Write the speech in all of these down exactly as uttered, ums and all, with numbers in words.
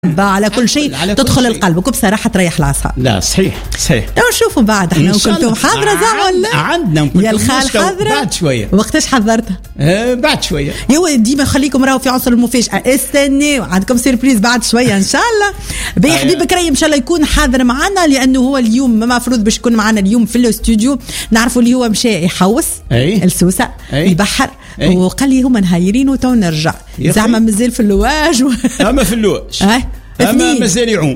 على كل شيء تدخل القلب وبصراحة تريح الأعصاب. لا صحيح صحيح. تو نشوفوا بعد احنا كنتم حاضرة زعما ولا؟ عندنا يا الخال حاضرة بعد شوية. وقتاش حضرتها؟ أه بعد شوية. يو ديما خليكم راهو في عنصر المفاجأة، استنوا عندكم سيربريز بعد شوية إن شاء الله. بي حبيبك راي إن شاء الله يكون حاضر معنا، لأنه هو اليوم ما مفروض باش يكون معنا اليوم في الاستوديو. نعرفوا اللي هو مشى يحوس أي. السوسة أي. البحر أي. وقال لي هما نهايرين وتو نرجع زعما مازال في اللواج و... أما في اللواج أما مازال يعوم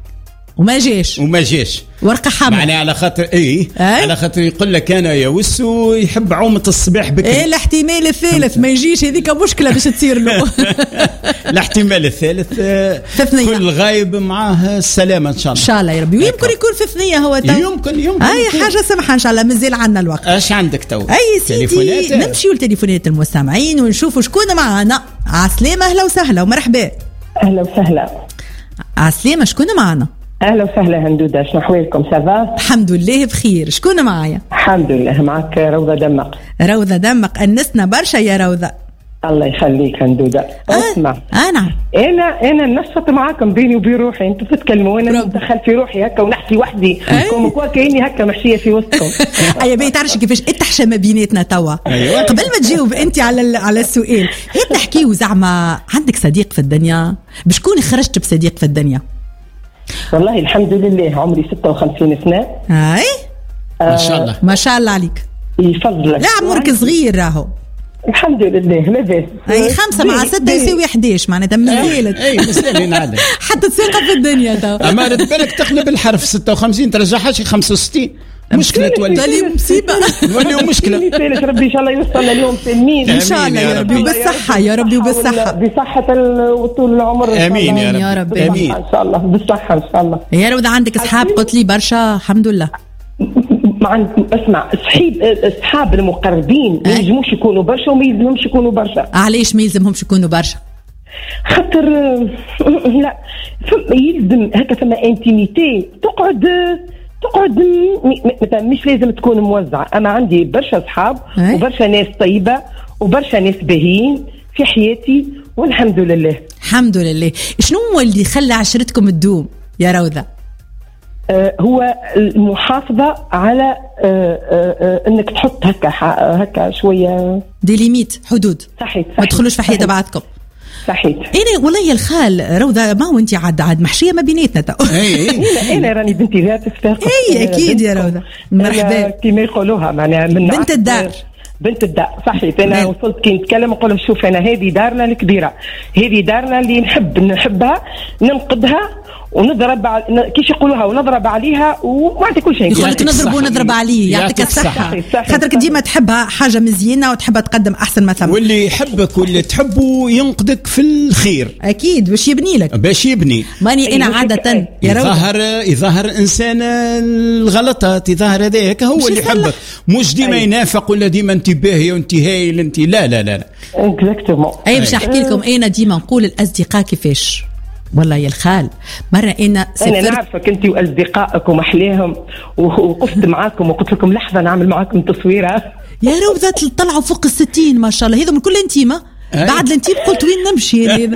وما جاش وما جاش ورقة حمراء معناها على خاطر ايه على خاطر يقول لك انا يا وسو يحب عومة الصباح بكري. ايه الاحتمال الثالث ما يجيش، هذيك مشكلة باش تصير له. الاحتمال الثالث كل غايب معاه السلامة ان شاء الله. ان شاء الله يا ربي. ويمكن يكون في ثنية هو تو. يمكن يمكن اي حاجة سمحة ان شاء الله مازال عندنا الوقت. اش عندك تو؟ اي سيدي نمشيو لتليفونات المستمعين ونشوفوا شكون معنا. عسلامة اهلا وسهلا ومرحبا. اهلا وسهلا. عسلامة شكون معنا؟ اهلا وسهلا هندوده، شنو احوالكم؟ سافا؟ الحمد لله بخير. شكون معايا؟ الحمد لله معك روضه دمق. روضه دمق انسنا برشا يا روضه. الله يخليك هندوده. اسمع انا انا انا نشط معاكم بيني وبين روحي، انتم تتكلموا وانا مدخل في روحي هكا ونحكي وحدي كوم كوا كاني هكا محشيه في وسطكم. ايا بي تعرفي كيفاش التحشى ما بيناتنا توا. قبل ما تجاوب انت على على السؤال هات نحكيو زعما عندك صديق في الدنيا؟ بشكون خرجت بصديق في الدنيا؟ والله الحمد لله عمري ستة وخمسين سنة. اي ما شاء الله ما شاء الله عليك. يفضلك. لا عمرك صغير راهو. الحمد لله لاباس. اي خمسة مع ستة يساوي احداش معناتها مازالت. اي مازال نعدل. حتى ثقة في الدنيا تو. اما رد بالك تقلب الحرف ستة وخمسين ترجعها شي خمسة وستين. مشكلة تولي مصيبة. نوليو مشكلة. ربي إن شاء الله يوصلنا اليوم سلمين. إن شاء الله يا ربي وبالصحة يا ربي وبالصحة. بصحة وطول العمر. آمين يا رب. آمين إن شاء الله بالصحة إن شاء الله. يا رب عندك أصحاب قلت لي برشا الحمد لله. ما عند اسمع صحيب أصحاب المقربين ما يلزموش يكونوا برشا وما يلزمهمش يكونوا برشا. علاش ما يلزمهمش يكونوا برشا؟ خاطر لا يلزم هكا فما انتيميتي تقعد تقعد مثلا مش لازم تكون موزعة. أنا عندي برشا أصحاب وبرشا ناس طيبة وبرشا ناس باهيين في حياتي والحمد لله. الحمد لله. شنو هو اللي خلى عشرتكم تدوم يا روضة؟ آه هو المحافظة على آه آه آه انك تحط هكا هكا شوية دي ليميت حدود. صحيح ما تدخلوش في حياة بعضكم. صحيح. انا والله يا الخال روضه ما هو انت عاد عاد محشيه ما بيناتنا تو. اي انا انا راني بنتي ذات الثقه. اي اكيد يا روضه مرحبا كيما يقولوها معناها من بنت الدار. بنت الدار صحيح. انا وصلت كي نتكلم نقول لهم شوف انا هذه دارنا الكبيره، هذه دارنا اللي نحب نحبها ننقذها ونضرب كيش يقولوها ونضرب عليها وما عندك كل شيء. يقول لك نضرب ونضرب عليه يعطيك الصحة خاطرك ديما تحبها حاجة مزينة وتحبها تقدم أحسن ما ثم. واللي يحبك واللي تحبه ينقدك في الخير أكيد باش يبني لك باش يبني. ماني أنا عادة يظهر يظهر إنسان الغلطات يظهر هذاك هو اللي يحبك مش ديما ينافق ولا ديما انت باهي وانت هايل انت لا لا لا. اكزاكتومون. أي باش نحكي لكم أنا ديما نقول الأصدقاء كيفاش. والله يا الخال مرة أنا سافرت أنا نعرفك أنت وأصدقائك ومحليهم وقفت معاكم وقلت لكم لحظة نعمل معاكم تصويرة يا روضة طلعوا فوق الستين ما شاء الله. هذا من كل انتيمة بعد الانتيم قلت وين نمشي هذا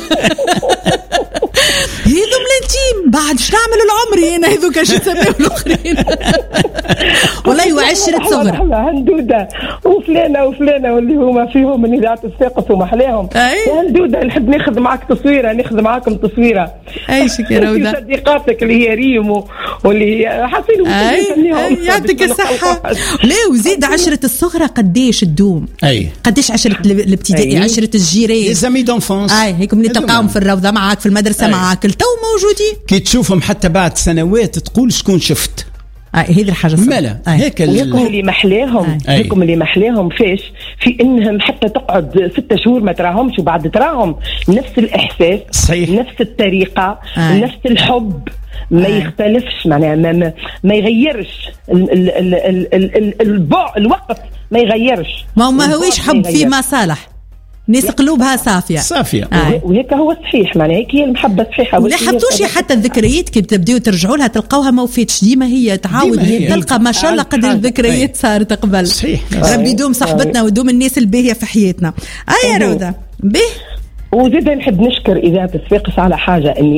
هذا من الانتيم بعد شو نعمل العمري أنا هذو كاش يسميوا الآخرين. والله وعشرة صغرى هندودة وفلانة وفلانة واللي هما فيهم من إذاعة الثقة ومحليهم. هندودة نحب ناخذ معك تصويرة ناخذ معاكم تصويرة. أي شكرا روضة. صديقاتك اللي هي ريم واللي هي حاسين وسميهم. يعطيك الصحة. لا وزيد عشرة الصغرى قديش تدوم. أي قديش عشرة الابتدائي عشرة الجيران. les amis d'enfance. أي هيكم اللي تلقاهم في الروضة معاك في المدرسة أي. معاك التو موجودين. كي تشوفهم حتى بعد سنوات تقول شكون شفت. آه هذه الحاجة صح. مالا هيك اللي محليهم هيكم اللي محليهم فيش في إنهم حتى تقعد ستة شهور ما تراهمش وبعد تراهم نفس الإحساس صحيح. نفس الطريقة آه. نفس الحب ما آه. يختلفش معناها ما, ما يغيرش ال ال ال ال ال ال البع الوقت ما يغيرش. ما ما هوش حب في مصالح ناس قلوبها صافية صافية آه. وهيك هو صحيح معناها هيك هي المحبة صحيحة. ولا حبتوش حتى الذكريات كي تبديو ترجعوا لها تلقاوها ما وفيتش ديما هي تعاود هي. تلقى ما شاء الله قدر الذكريات صارت قبل. صحيح. ربي يدوم صحبتنا ويدوم الناس الباهية في حياتنا. آه يا روضة به وزيد نحب نشكر إذاعة صفاقس على حاجة، إني